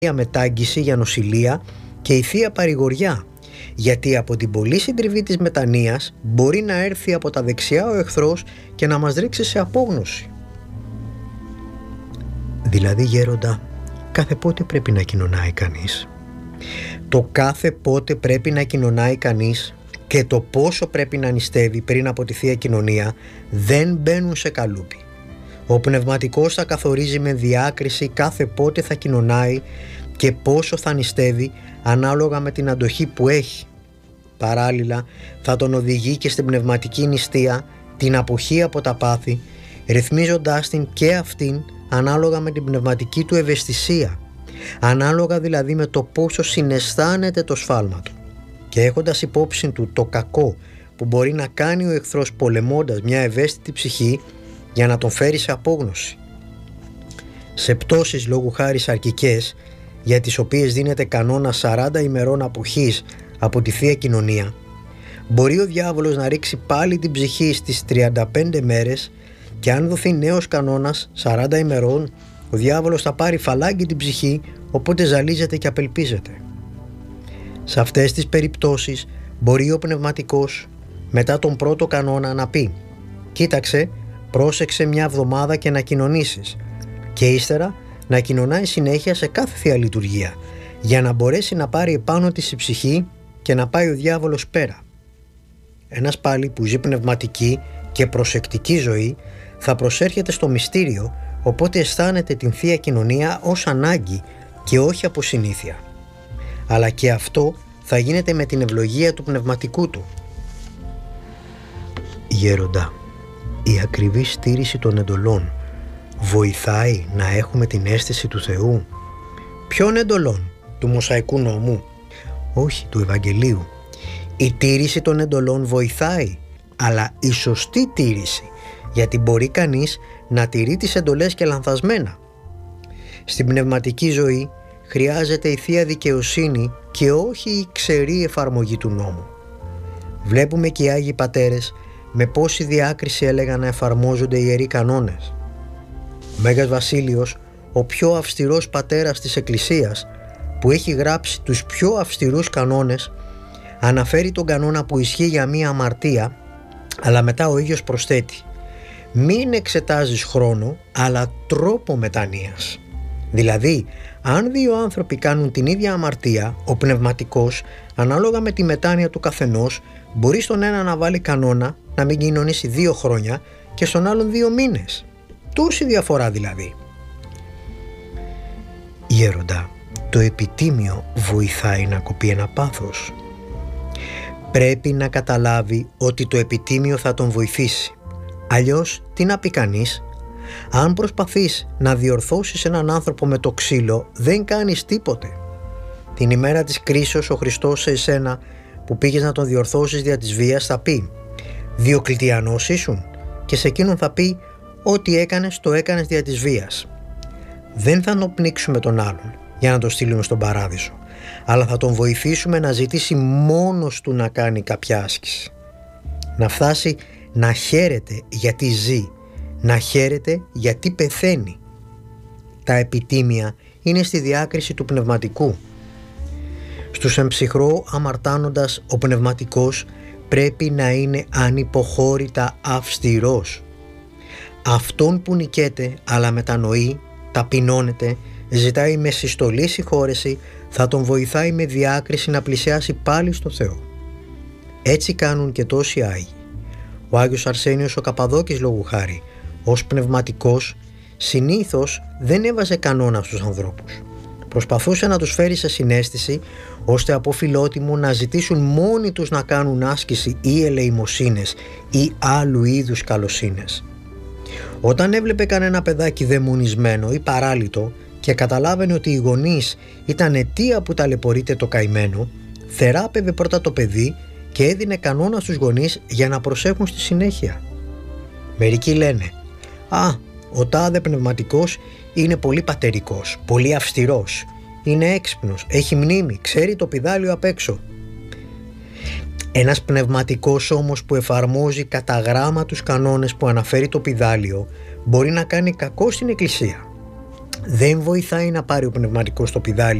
μετάγγιση για νοσηλεία και η θεία παρηγοριά, γιατί από την πολλή συντριβή της μετανοίας μπορεί να έρθει από τα δεξιά ο εχθρός και να μας ρίξει σε απόγνωση. Δηλαδή, γέροντα, κάθε πότε πρέπει να κοινωνάει κανείς. Το κάθε πότε πρέπει να κοινωνάει κανείς και το πόσο πρέπει να νηστεύει πριν από τη Θεία Κοινωνία δεν μπαίνουν σε καλούπι. Ο πνευματικός θα καθορίζει με διάκριση κάθε πότε θα κοινωνάει και πόσο θα νηστεύει ανάλογα με την αντοχή που έχει. Παράλληλα θα τον οδηγεί και στην πνευματική νηστεία, την αποχή από τα πάθη, ρυθμίζοντάς την και αυτήν ανάλογα με την πνευματική του ευαισθησία, ανάλογα δηλαδή με το πόσο συναισθάνεται το σφάλμα του και έχοντας υπόψη του το κακό που μπορεί να κάνει ο εχθρός πολεμώντας μια ευαίσθητη ψυχή για να τον φέρει σε απόγνωση. Σε πτώσεις λόγου χάρη σαρκικές, για τις οποίες δίνεται κανόνα 40 ημερών αποχής από τη Θεία Κοινωνία, μπορεί ο διάβολος να ρίξει πάλι την ψυχή στις 35 μέρες και αν δοθεί νέος κανόνας 40 ημερών, ο διάβολος θα πάρει φαλάγγι την ψυχή, οπότε ζαλίζεται και απελπίζεται. Σε αυτές τις περιπτώσεις μπορεί ο πνευματικός μετά τον πρώτο κανόνα να πει «Κοίταξε, πρόσεξε μια εβδομάδα και να κοινωνήσεις» και ύστερα να κοινωνάει συνέχεια σε κάθε Θεία Λειτουργία για να μπορέσει να πάρει επάνω της η ψυχή και να πάει ο διάβολος πέρα. Ένας πάλι που ζει πνευματική και προσεκτική ζωή θα προσέρχεται στο μυστήριο, οπότε αισθάνεται την Θεία Κοινωνία ως ανάγκη και όχι από συνήθεια. Αλλά και αυτό θα γίνεται με την ευλογία του πνευματικού του. Γέροντα, η ακριβή στήρηση των εντολών βοηθάει να έχουμε την αίσθηση του Θεού? Ποιων εντολών? Του Μωσαϊκού νόμου? Όχι, του Ευαγγελίου. Η τήρηση των εντολών βοηθάει, αλλά η σωστή τήρηση, γιατί μπορεί κανείς να τηρεί τις εντολές και λανθασμένα. Στην πνευματική ζωή χρειάζεται η Θεία Δικαιοσύνη και όχι η ξερή εφαρμογή του νόμου. Βλέπουμε και οι Άγιοι Πατέρες με πόση διάκριση έλεγαν να εφαρμόζονται οι ιεροί κανόνες. Ο Μέγας Βασίλειος, ο πιο αυστηρός πατέρας της Εκκλησίας, που έχει γράψει τους πιο αυστηρούς κανόνες, αναφέρει τον κανόνα που ισχύει για μία αμαρτία, αλλά μετά ο ίδιος προσθέτει «Μην εξετάζεις χρόνο, αλλά τρόπο μετανοίας». Δηλαδή, αν δύο άνθρωποι κάνουν την ίδια αμαρτία, ο πνευματικός, ανάλογα με τη μετάνοια του καθενός, μπορεί στον ένα να βάλει κανόνα να μην κοινωνήσει 2 χρόνια και στον άλλον 2 μήνες. Τόση διαφορά δηλαδή. Γέροντα, το επιτίμιο βοηθάει να κοπεί ένα πάθος. Πρέπει να καταλάβει ότι το επιτίμιο θα τον βοηθήσει. Αλλιώς τι να πει κανείς? Αν προσπαθείς να διορθώσεις έναν άνθρωπο με το ξύλο, δεν κάνεις τίποτε. Την ημέρα της κρίσεως ο Χριστός σε εσένα που πήγες να τον διορθώσεις δια της βίας θα πει «Διοκλητιανός ήσουν?» και σε εκείνον θα πει «Ό,τι έκανες το έκανες δια της βίας». Δεν θα τον πνίξουμε τον άλλον για να τον στείλουμε στον παράδεισο, αλλά θα τον βοηθήσουμε να ζητήσει μόνος του να κάνει κάποια άσκηση. Να φτάσει να χαίρεται γιατί ζει, να χαίρεται γιατί πεθαίνει. Τα επιτίμια είναι στη διάκριση του πνευματικού. Στους εμψυχρό αμαρτάνοντας ο πνευματικός πρέπει να είναι ανυποχώρητα αυστηρός. Αυτόν που νικέται αλλά μετανοεί, ταπεινώνεται, ζητάει με συστολή συγχώρεση, θα τον βοηθάει με διάκριση να πλησιάσει πάλι στο Θεό. Έτσι κάνουν και τόσοι Άγιοι. Ο Άγιος Αρσένιος ο Καπαδόκης λόγου χάρη, ως πνευματικός, συνήθως δεν έβαζε κανόνα στους ανθρώπους. Προσπαθούσε να τους φέρει σε συναίσθηση, ώστε από φιλότιμο να ζητήσουν μόνοι τους να κάνουν άσκηση ή ελεημοσύνες ή άλλου είδους καλοσύνες. Όταν έβλεπε κανένα παιδάκι δαιμονισμένο ή παράλυτο και καταλάβαινε ότι οι γονείς ήταν αιτία που ταλαιπωρείται το καημένο, θεράπευε πρώτα το παιδί και έδινε κανόνα στους γονείς για να προσέχουν στη συνέχεια. Μερικοί λένε «Α, ο τάδε πνευματικός είναι πολύ πατερικός, πολύ αυστηρός, είναι έξυπνος, έχει μνήμη, ξέρει το πηδάλιο απ' έξω». Ένας πνευματικός όμως που εφαρμόζει κατά γράμμα τους κανόνες που αναφέρει το πηδάλιο μπορεί να κάνει κακό στην Εκκλησία. Δεν βοηθάει να πάρει ο πνευματικός το πηδάλι